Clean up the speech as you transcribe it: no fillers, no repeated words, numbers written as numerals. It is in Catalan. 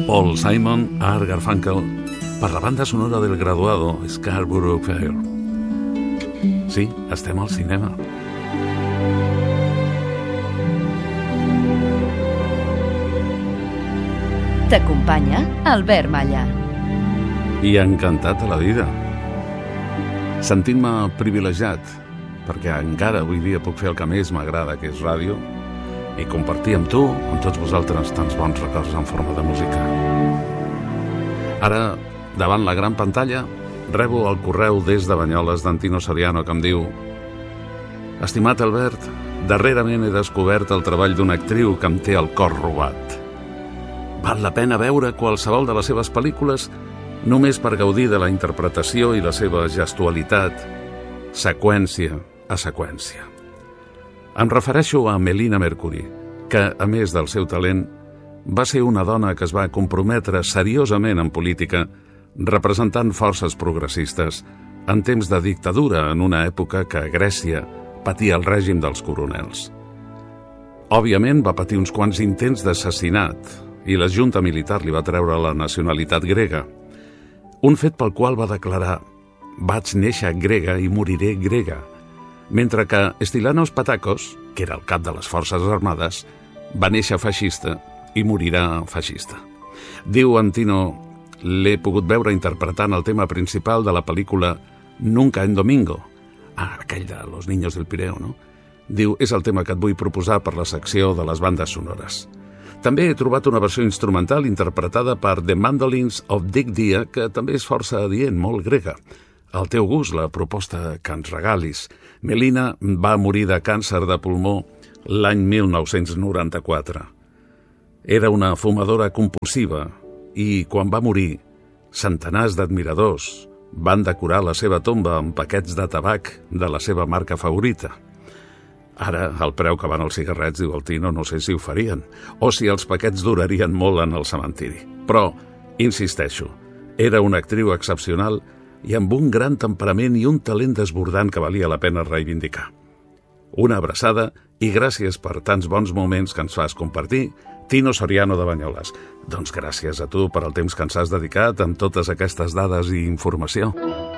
Paul Simon, Art Garfunkel, per la banda sonora del graduado Scarborough Fair. Sí, estem al cinema. T'acompanya Albert Malla. I encantat a la vida. Sentint-me privilegiat, perquè encara avui dia puc fer el que més m'agrada, que és ràdio, i compartir amb tu, amb tots vosaltres, tants bons records en forma de música. Ara, davant la gran pantalla, rebo el correu des de Banyoles d'en Tino Soriano, que em diu: Estimat Albert, darrerament he descobert el treball d'una actriu que em té el cor robat. Val la pena veure qualsevol de les seves pel·lícules només per gaudir de la interpretació i la seva gestualitat, seqüència a seqüència. Em refereixo a Melina Mercury, que, a més del seu talent, va ser una dona que es va comprometre seriosament en política, representant forces progressistes en temps de dictadura en una època que Grècia patia el règim dels coronels. Òbviament va patir uns quants intents d'assassinat i la junta militar li va treure la nacionalitat grega, un fet pel qual va declarar: vaig néixer grega i moriré grega, mentre que Stylianos Patakos, que era el cap de les forces armades, va néixer feixista i morirà feixista. Diu en Tino: l'he pogut veure interpretant el tema principal de la pel·lícula Nunca en Domingo, aquell de Los Niños del Pireo, no? Diu, és el tema que et vull proposar per la secció de les bandes sonores. També he trobat una versió instrumental interpretada per The Mandolins of Dick Dia, que també és força adient, molt grega. Al teu gust, la proposta que ens regalis. Melina va morir de càncer de pulmó l'any 1994. Era una fumadora compulsiva i, quan va morir, centenars d'admiradors van decorar la seva tomba amb paquets de tabac de la seva marca favorita. Ara, al preu que van els cigarrets, diu el Tino, no sé si ho farien, o si els paquets durarien molt en el cementiri. Però, insisteixo, era una actriu excepcional i amb un gran temperament i un talent desbordant que valia la pena reivindicar. Una abraçada i gràcies per tants bons moments que ens fas compartir, Tino Soriano de Banyoles. Doncs gràcies a tu per el temps que ens has dedicat amb totes aquestes dades i informació.